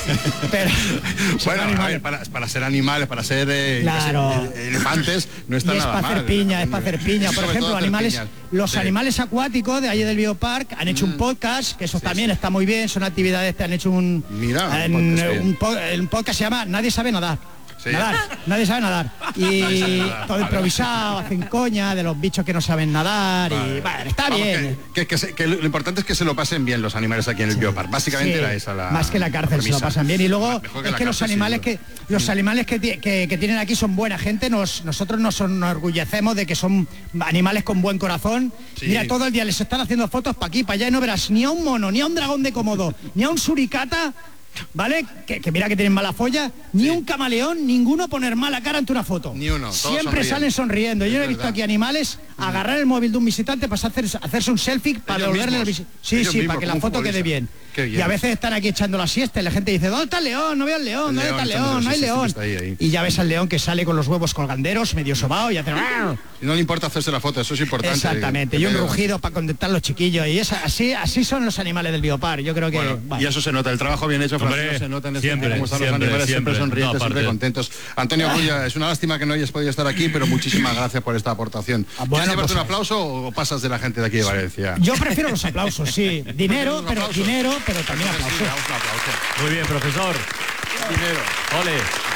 Pero bueno, animales. Para ser animales, para ser elefantes, no está nada mal. Es para hacer piña. Por ejemplo, los animales acuáticos de allí del Biopark han hecho un podcast, que eso también está muy bien, son actividades que han hecho un podcast se llama Nadie sabe nadar. Sí. Nadie sabe nadar. Y todo improvisado, hacen coña de los bichos que no saben nadar. Vale. Y bueno, está bien. Que lo importante es que se lo pasen bien los animales aquí en el Biopark. Básicamente era esa la. Más que la cárcel, se lo pasan bien. Y luego es que los animales que tienen aquí son buena gente. Nosotros nos enorgullecemos de que son animales con buen corazón. Sí. Mira, todo el día les están haciendo fotos para aquí, para allá, y no verás ni a un mono, ni a un dragón de Komodo, ni a un suricata. ¿Vale? Que mira que tienen mala folla, ni un camaleón, ninguno poner mala cara ante una foto. Ni uno. Siempre salen sonriendo. Yo he visto aquí animales agarrar el móvil de un visitante para hacerse un selfie para devolverle el visitante. Sí, para que la foto quede bien. Y a veces están aquí echando la siesta y la gente dice, ¿dónde está el león? No veo el león, ¿dónde está el león? No hay león. Y ya ves al león que sale con los huevos colganderos, medio sobao y hace... Y no le importa hacerse la foto, eso es importante. Exactamente, y un rugido para contentar a los chiquillos. Y así son los animales del Biopark. Yo creo que... Y eso se nota, el trabajo bien hecho, Francisco, se nota en este cómo están los animales, siempre sonrientes, siempre contentos. Antonio Agulla, es una lástima que no hayas podido estar aquí, pero muchísimas gracias por esta aportación. ¿Quieres llevarte un aplauso o pasas de la gente de aquí de Valencia? Yo prefiero los aplausos, sí. Dinero, pero también aplausos. Un aplauso. Muy bien, profesor. Dinero. Ole.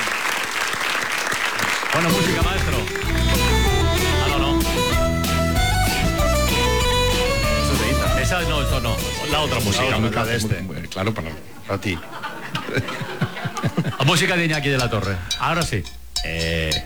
Bueno, música, maestro. No. Esa no, esto no. La otra música. La de este. Claro, para ti. Música de Iñaki de la Torre. Ahora sí.